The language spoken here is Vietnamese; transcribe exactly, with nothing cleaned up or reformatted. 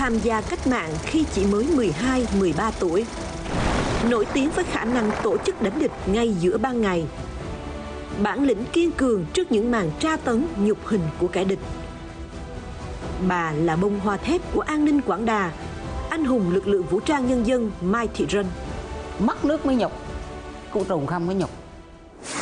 tham gia cách mạng khi chỉ mới mười hai mười ba tuổi. Nổi tiếng với khả năng tổ chức đánh địch ngay giữa ban ngày. Bản lĩnh kiên cường trước những màn tra tấn nhục hình của kẻ địch. Bà là bông hoa thép của an ninh Quảng Đà, anh hùng lực lượng vũ trang nhân dân Mai Thị Rân. Mất nước mới nhục, cô trùng không mới nhục.